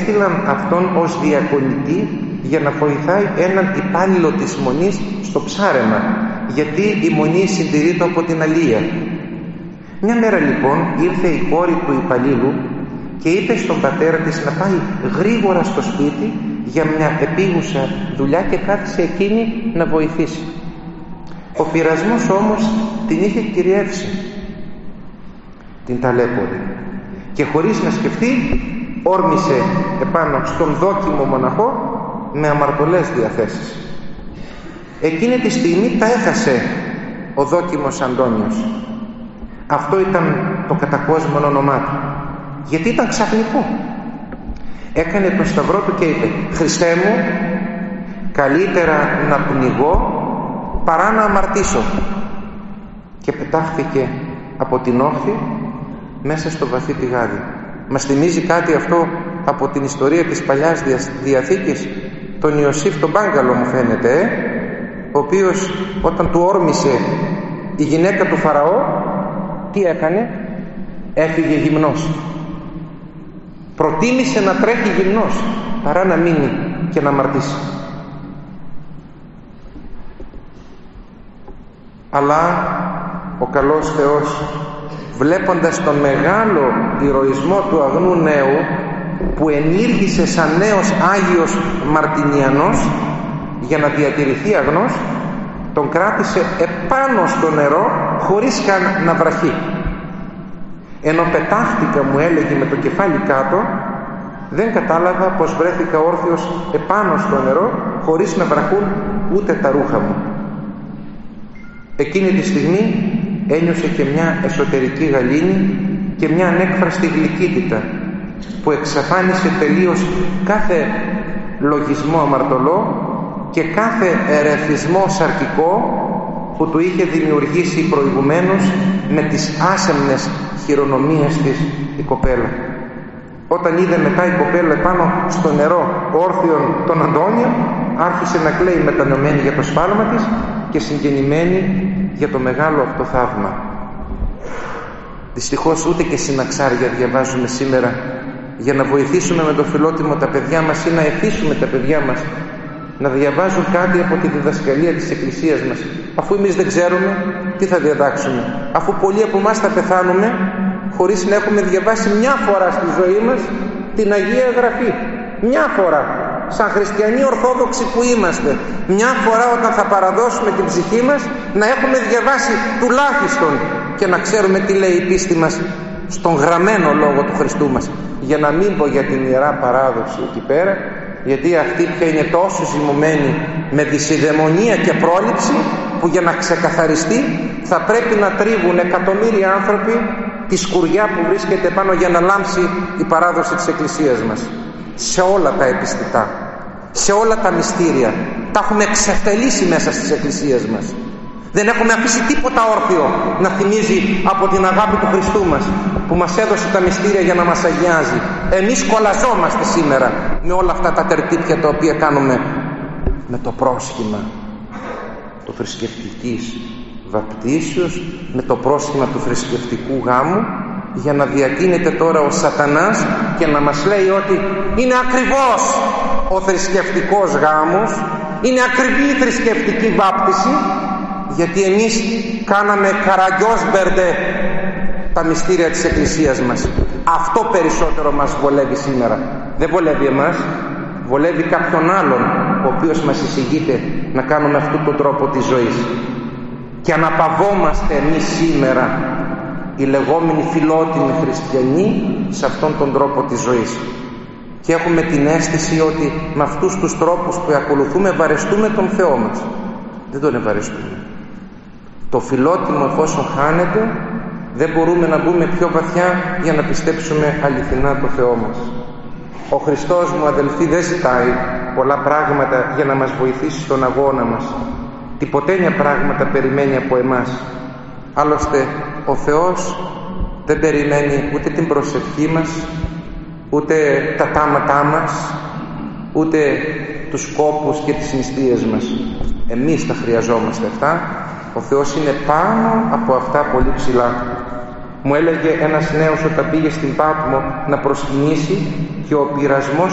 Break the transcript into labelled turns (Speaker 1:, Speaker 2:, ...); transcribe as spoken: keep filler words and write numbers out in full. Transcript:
Speaker 1: έστειλαν αυτόν ως διακονητή για να βοηθάει έναν υπάλληλο της Μονής στο ψάρεμα, γιατί η Μονή συντηρείται από την αλία. Μια μέρα λοιπόν ήρθε η κόρη του υπαλλήλου και είπε στον πατέρα της να πάει γρήγορα στο σπίτι για μια επίγουσα δουλειά και κάθισε εκείνη να βοηθήσει. Ο πειρασμός όμως την είχε κυριεύσει, την ταλέπορη, και χωρίς να σκεφτεί όρμησε επάνω στον δόκιμο μοναχό με αμαρτωλές διαθέσεις. Εκείνη τη στιγμή τα έχασε ο δόκιμος Αντώνιος. Αυτό ήταν το κατακόσμονο όνομά του, γιατί ήταν ξαφνικό. Έκανε τον σταυρό του και είπε: «Χριστέ μου, καλύτερα να πνιγώ παρά να αμαρτήσω», και πετάχθηκε από την όχθη μέσα στο βαθύ πηγάδι. Μας θυμίζει κάτι αυτό από την ιστορία της Παλιάς Διαθήκης, τον Ιωσήφ τον Μπάγκαλο, μου φαίνεται, ε? ο οποίος όταν του όρμησε η γυναίκα του Φαραώ, τι έκανε? Έφυγε γυμνός. Προτίμησε να τρέχει γυμνός παρά να μείνει και να αμαρτήσει. Αλλά ο καλός Θεός, βλέποντας τον μεγάλο ηρωισμό του αγνού νέου που ενήργησε σαν νέος Άγιος Μαρτινιανός για να διατηρηθεί αγνός, τον κράτησε επάνω στο νερό χωρίς καν να βραχεί. Ενώ πετάχτηκα, μου έλεγε, με το κεφάλι κάτω, δεν κατάλαβα πως βρέθηκα όρθιος επάνω στο νερό χωρίς να βραχούν ούτε τα ρούχα μου. Εκείνη τη στιγμή ένιωσε και μια εσωτερική γαλήνη και μια ανέκφραστη γλυκύτητα που εξαφάνισε τελείως κάθε λογισμό αμαρτωλό και κάθε ερεθισμό σαρκικό που του είχε δημιουργήσει προηγουμένως με τις άσεμνες χειρονομίες της η κοπέλα. Όταν είδε μετά η κοπέλα πάνω στο νερό όρθιον τον Αντώνιο, άρχισε να κλαίει μετανομένη για το σφάλμα της και συγγενημένη για το μεγάλο αυτό θαύμα. Δυστυχώς ούτε και συναξάρια διαβάζουμε σήμερα για να βοηθήσουμε με το φιλότιμο τα παιδιά μας ή να εθίσουμε τα παιδιά μας να διαβάζουν κάτι από τη διδασκαλία της Εκκλησίας μας. Αφού εμείς δεν ξέρουμε, τι θα διατάξουμε? Αφού πολλοί από εμάς θα πεθάνουμε χωρίς να έχουμε διαβάσει μια φορά στη ζωή μας την Αγία Γραφή. Μια φορά, σαν χριστιανοί ορθόδοξοι που είμαστε, μια φορά όταν θα παραδώσουμε την ψυχή μας, να έχουμε διαβάσει τουλάχιστον και να ξέρουμε τι λέει η πίστη μας στον γραμμένο λόγο του Χριστού μας. Για να μην πω για την Ιερά Παράδοση εκεί πέρα, γιατί αυτή πια είναι τόσο ζυμωμένη με δυσιδαιμονία και πρόληψη, που για να ξεκαθαριστεί θα πρέπει να τρίβουν εκατομμύρια άνθρωποι τη σκουριά που βρίσκεται πάνω για να λάμψει η παράδοση της Εκκλησίας μας. Σε όλα τα επιστητά, σε όλα τα μυστήρια, τα έχουμε εξευτελίσει μέσα στις εκκλησίες μας. Δεν έχουμε αφήσει τίποτα όρθιο να θυμίζει από την αγάπη του Χριστού μας, που μας έδωσε τα μυστήρια για να μας αγιάζει. Εμείς κολλαζόμαστε σήμερα με όλα αυτά τα τερτύπια τα οποία κάνουμε με το πρόσχημα του θρησκευτικής βαπτίσεως, με το πρόσχημα του θρησκευτικού γάμου, για να διακίνεται τώρα ο σατανάς και να μας λέει ότι είναι ακριβώς ο θρησκευτικός γάμος, είναι ακριβή η θρησκευτική βάπτιση, γιατί εμείς κάναμε καραγκιόζμπερντε τα μυστήρια της Εκκλησίας μας. Αυτό περισσότερο μας βολεύει σήμερα. Δεν βολεύει εμάς, βολεύει κάποιον άλλον ο οποίος μας εισηγείται να κάνουμε αυτόν τον τρόπο της ζωής. Και αναπαυόμαστε εμείς σήμερα, οι λεγόμενοι φιλότιμοι χριστιανοί, σε αυτόν τον τρόπο της ζωής. Και έχουμε την αίσθηση ότι με αυτούς τους τρόπους που ακολουθούμε βαρεστούμε τον Θεό μας. Δεν τον ευαρεστούμε. Το φιλότιμο, εφόσον χάνεται, δεν μπορούμε να μπούμε πιο βαθιά για να πιστέψουμε αληθινά το Θεό μας. Ο Χριστός, μου αδελφοί, δεν ζητάει πολλά πράγματα για να μας βοηθήσει στον αγώνα μας. Τιποτένια πράγματα περιμένει από εμάς. Άλλωστε ο Θεός δεν περιμένει ούτε την προσευχή μας, ούτε τα τάματά μας, ούτε τους κόπους και τις νηστείες μας. Εμείς τα χρειαζόμαστε αυτά. Ο Θεός είναι πάνω από αυτά πολύ ψηλά. Μου έλεγε ένας νέος όταν πήγε στην Πάτμο να προσκυνήσει και ο πειρασμός